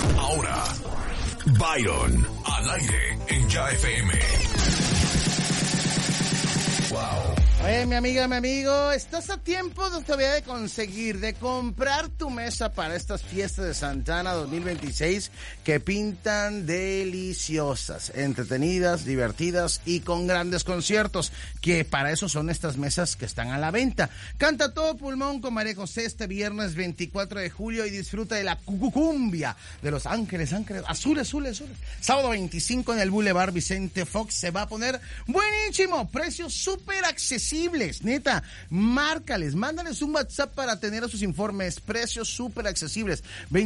Ahora, Byron, al aire en Ya FM. Wow. Oye, mi amiga, mi amigo, estás a tiempo todavía de conseguir, de comprar tu mesa para estas fiestas de Santana 2026 que pintan deliciosas, entretenidas, divertidas y con grandes conciertos, que para eso son estas mesas que están a la venta. Canta todo pulmón con María José este viernes 24 de julio y disfruta de la cumbia de Los Ángeles, azules. Sábado 25 en el Boulevard Vicente Fox se va a poner buenísimo, precios súper accesibles. Neta, márcales, mándales un WhatsApp para tener sus informes, precios súper accesibles,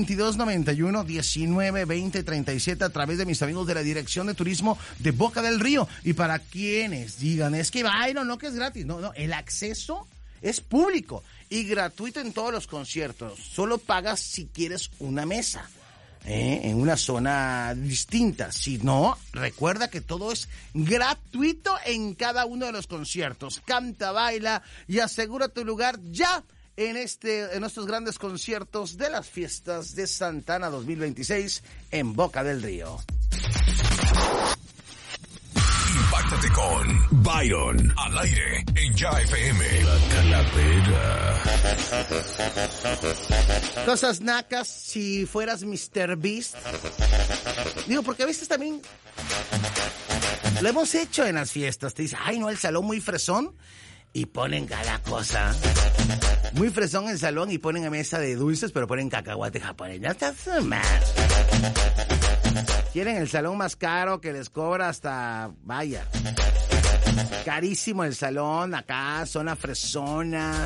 2291-192037 a través de mis amigos de la Dirección de Turismo de Boca del Río. Y para quienes digan, es que Byron, no que es gratis, no, el acceso es público y gratuito en todos los conciertos, solo pagas si quieres una mesa. En una zona distinta. Si no, recuerda que todo es gratuito en cada uno de los conciertos. Canta, baila y asegura tu lugar ya en estos grandes conciertos de las fiestas de Santana 2026 en Boca del Río. Impáctate con Byron al aire en Ya FM. La Calavera. Cosas nacas si fueras Mr. Beast. Digo, porque a veces también lo hemos hecho en las fiestas. Te dice, ay no, el salón muy fresón. Y ponen cada cosa. Muy fresón el salón y ponen a mesa de dulces, pero ponen cacahuate japonés. Ya está mal. Quieren el salón más caro que les cobra hasta, vaya, carísimo el salón, acá, zona fresona.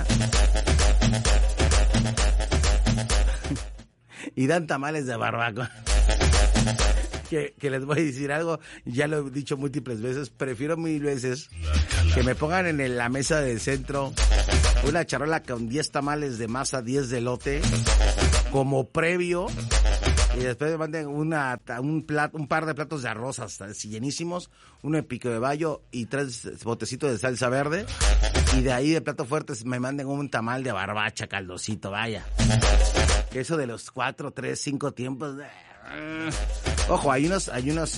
Y dan tamales de barbacoa. Que les voy a decir algo, ya lo he dicho múltiples veces, prefiero mil veces que me pongan en la mesa del centro una charola con 10 tamales de masa, 10 de elote, como previo, y después me manden un par de platos de arroz hasta llenísimos, uno de pico de bayo y 3 botecitos de salsa verde, y de ahí de plato fuertes me manden un tamal de barbacha caldosito, vaya. Que eso de los 4, 3, 5 tiempos... Ojo, hay unos,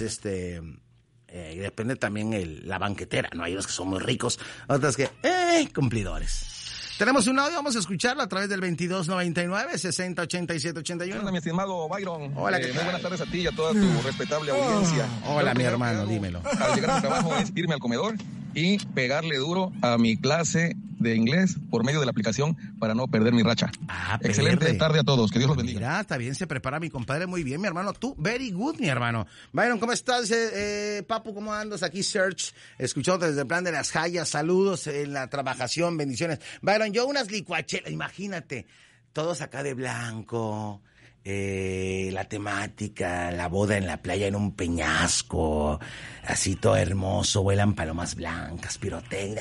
depende también la banquetera, ¿no? Hay unos que son muy ricos, otros que, cumplidores. Tenemos un audio, vamos a escucharlo a través del 2299-608781. Hola, mi estimado Byron. Hola, muy buenas tardes a ti y a toda tu respetable audiencia. Hola, mi hermano, dímelo. Al llegar a mi trabajo es irme al comedor y pegarle duro a mi clase de inglés por medio de la aplicación para no perder mi racha. Excelente tarde a todos, que Dios los bendiga. Mira, está bien, se prepara mi compadre, muy bien, mi hermano. Tú, very good, mi hermano. Byron, ¿cómo estás? Papu, ¿cómo andas? Aquí, Search, escuchando desde el plan de las Jayas. Saludos en la trabajación, bendiciones. Byron, yo unas licuachelas, imagínate, todos acá de blanco, la temática, la boda en la playa en un peñasco, así todo hermoso, vuelan palomas blancas, pirotecnia,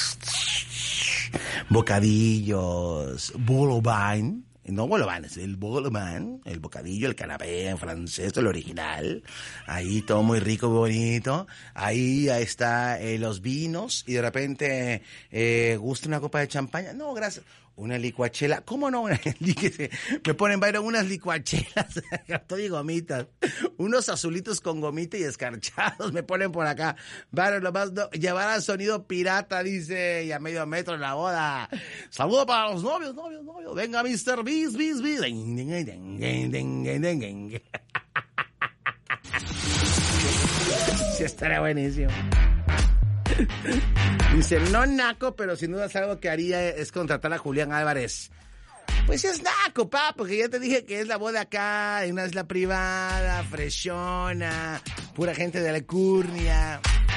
bocadillos, bolobain, no bolobain, es el bolobain, el bocadillo, el canapé en francés, el original, ahí todo muy rico, muy bonito, ahí está los vinos y de repente, ¿gusta una copa de champaña? No, gracias. Una licuachela, ¿cómo no? Me ponen, Byron, unas licuachelas, cartón y gomitas, unos azulitos con gomita y escarchados, me ponen por acá. Byron, lo más no, llevará sonido pirata, dice, y a medio metro en la boda. Saludo para los novios. Venga, Mr. Beast. Sí, estará buenísimo. Dice, no naco, pero sin duda es algo que haría es contratar a Julián Álvarez. Pues es naco, porque ya te dije que es la boda acá, en una isla privada, freshona, pura gente de la Alcurnia.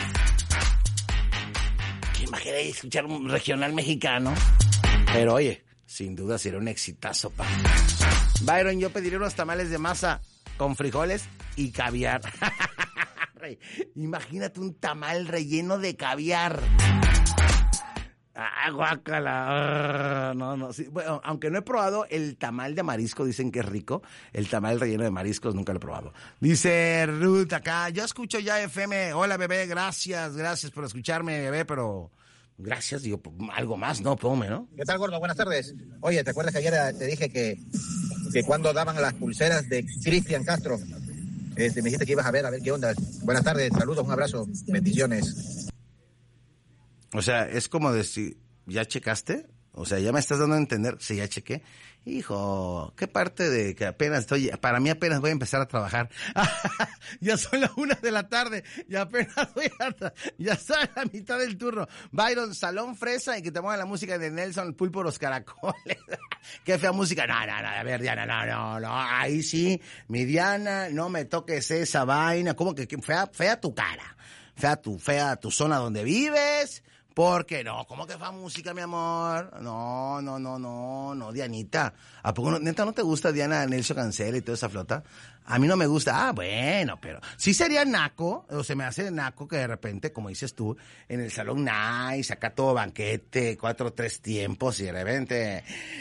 ¿Quién va a querer escuchar un regional mexicano? Pero oye, sin duda sería un exitazo, Byron, yo pediría unos tamales de masa con frijoles y caviar. Imagínate un tamal relleno de caviar. Guácala. No, sí. Bueno, aunque no he probado el tamal de marisco, dicen que es rico. El tamal relleno de mariscos nunca lo he probado. Dice Ruth acá, yo escucho Ya FM. Hola, bebé, gracias por escucharme, bebé, pero... Gracias, digo, algo más, ¿no? Ponme, ¿no? ¿Qué tal, gordo? Buenas tardes. Oye, ¿te acuerdas que ayer te dije que que cuando daban las pulseras de Cristian Castro. Me dijiste que ibas a ver qué onda. Buenas tardes, saludos, un abrazo, bendiciones. O sea, es como decir, ¿ya checaste? O sea, ya me estás dando a entender, sí, ya chequé. Hijo, ¿qué parte de que apenas para mí apenas voy a empezar a trabajar? Ya son las 1:00 p.m. y apenas ya está a la mitad del turno. Byron, Salón Fresa y que te pongan la música de Nelson Pulpo Los Caracoles. Qué fea música. No, a ver, Diana, no, ahí sí, mi Diana, no me toques esa vaina. ¿Cómo que fea tu cara? Fea tu zona donde vives. ¿Por qué no? ¿Cómo que fue música, mi amor? No, Dianita. ¿A poco neta no te gusta Diana, Nelson Cancela y toda esa flota? A mí no me gusta. Ah, bueno, pero sí sería naco, o se me hace naco que de repente, como dices tú, en el salón nice, acá todo banquete, 4-3 tiempos y de repente...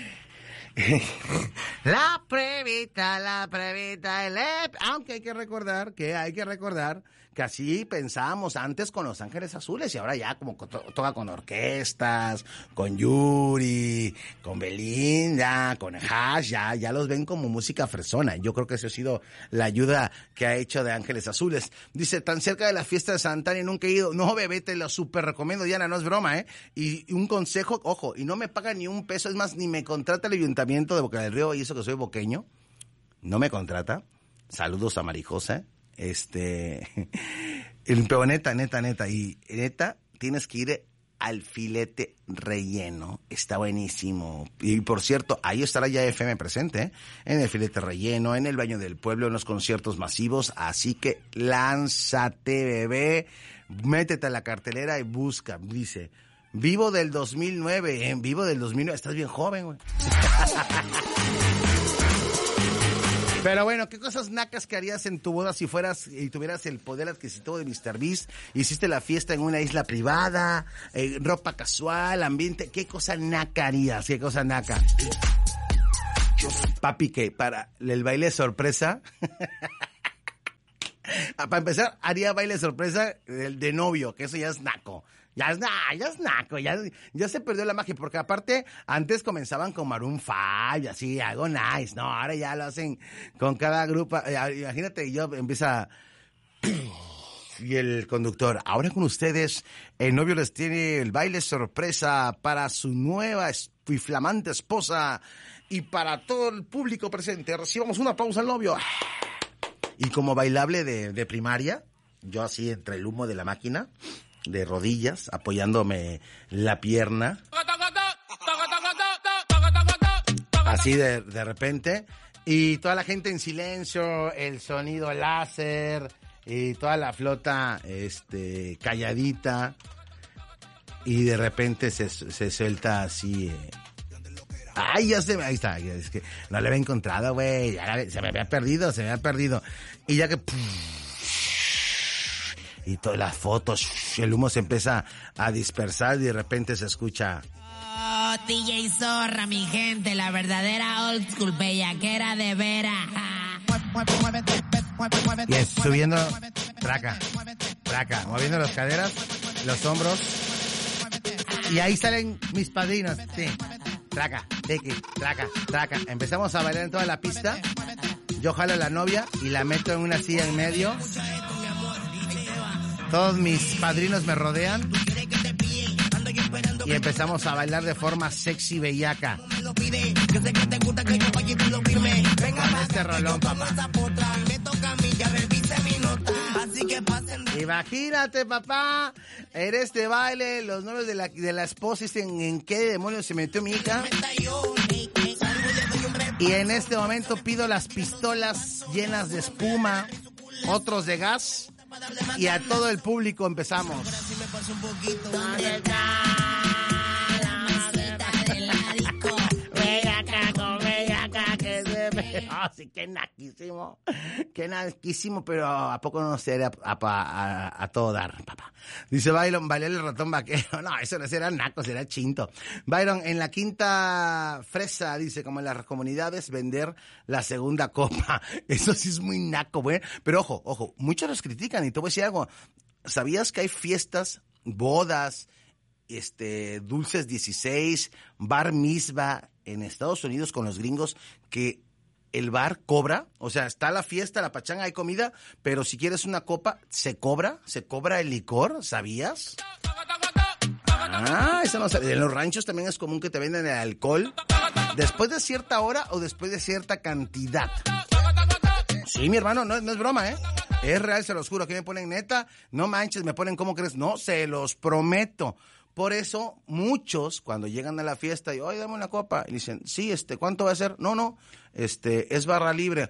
La previta, aunque hay que recordar que así pensábamos antes con Los Ángeles Azules y ahora ya como toca con orquestas, con Yuri, con Belinda, con Hash, ya los ven como música fresona. Yo creo que eso ha sido la ayuda que ha hecho de Ángeles Azules. Dice, tan cerca de la fiesta de Santana y nunca he ido. No, bebé, te lo súper recomiendo, Diana, no es broma, Y un consejo, ojo, y no me paga ni un peso, es más, ni me contrata el Ayuntamiento de Boca del Río, y eso que soy boqueño, no me contrata. Saludos a Marijosa. Pero neta, y neta, tienes que ir al filete relleno, está buenísimo. Y por cierto, ahí estará ya FM presente, en el filete relleno, en el baño del pueblo, en los conciertos masivos, así que lánzate, bebé, métete a la cartelera y busca, dice, Vivo del 2009, Vivo del 2009, estás bien joven, güey. Pero bueno, ¿qué cosas nacas que harías en tu boda si fueras y tuvieras el poder adquisitivo de Mr. Beast? Hiciste la fiesta en una isla privada, ropa casual, ambiente. ¿Qué cosa naca harías? ¿Qué cosa naca? Papi, ¿qué? Para el baile sorpresa. Para empezar, haría baile sorpresa de novio, que eso ya es naco. Ya es naco, ya se perdió la magia, porque aparte, antes comenzaban con Maroon 5, así, algo nice, no, ahora ya lo hacen con cada grupo, imagínate, yo empieza, y el conductor, ahora con ustedes, el novio les tiene el baile sorpresa para su nueva y flamante esposa, y para todo el público presente, recibamos un aplauso al novio, y como bailable de primaria, yo así entre el humo de la máquina, de rodillas, apoyándome la pierna. Así de repente. Y toda la gente en silencio, el sonido láser, y toda la flota calladita. Y de repente se suelta así. Ay, ahí está. Es que no le había encontrado, güey. Se me había perdido. Y ya que... Y todas las fotos, el humo se empieza a dispersar y de repente se escucha. Oh, DJ Zorra, mi gente, la verdadera old school bellaquera de veras. Y es subiendo, traca, moviendo las caderas, los hombros. Y ahí salen mis padrinos, sí. Traca, traca. Empezamos a bailar en toda la pista. Yo jalo a la novia y la meto en una silla en medio. Todos mis padrinos me rodean y empezamos a bailar de forma sexy bellaca. Con este rolón, papá. Imagínate, papá, en este baile, los novios de la esposa dicen, ¿en qué demonios se metió mi hija? Y en este momento pido las pistolas llenas de espuma, otros de gas. Y a todo el público empezamos. Sí, qué naquísimo, pero ¿a poco no sería a todo dar, papá? Dice Byron, bailar el ratón vaquero. No, eso no será naco, será chinto. Byron, en la quinta fresa, dice, como en las comunidades, vender la segunda copa. Eso sí es muy naco, güey. Pero ojo, muchos los critican y te voy a decir algo. ¿Sabías que hay fiestas, bodas, dulces 16, bar mitzvah en Estados Unidos con los gringos que el bar cobra, o sea, está la fiesta, la pachanga, hay comida, pero si quieres una copa, se cobra el licor, ¿sabías? Eso no sabía. En los ranchos también es común que te vendan el alcohol después de cierta hora o después de cierta cantidad. Sí, mi hermano, no es broma, ¿eh? Es real, se los juro. Aquí me ponen neta, no manches, me ponen ¿cómo crees? No, se los prometo. Por eso, muchos, cuando llegan a la fiesta, y oye, dame una copa, y dicen, sí, ¿cuánto va a ser? No, es barra libre.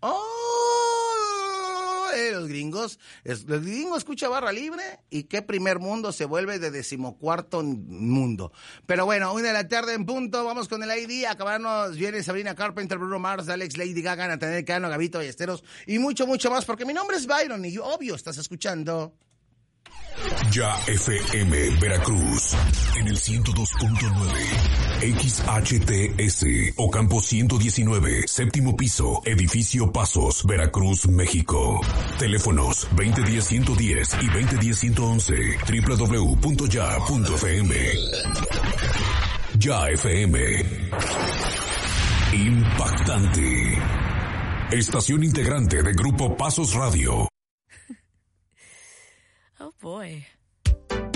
Los gringos escucha barra libre, y qué primer mundo se vuelve de 14º mundo. Pero bueno, 1:00 p.m. en punto, vamos con el ID, acabarnos, viene Sabrina Carpenter, Bruno Mars, Alex, Lady Gaga, Natanael Cano, Gabito Ballesteros, y mucho, mucho más, porque mi nombre es Byron, y obvio, estás escuchando... Ya FM Veracruz en el 102.9 XHTS Ocampo 119 séptimo piso edificio Pasos Veracruz México. Teléfonos 2010-110 y 2010-111 www.ya.fm. Ya FM impactante. Estación integrante de Grupo Pasos Radio. Oh boy.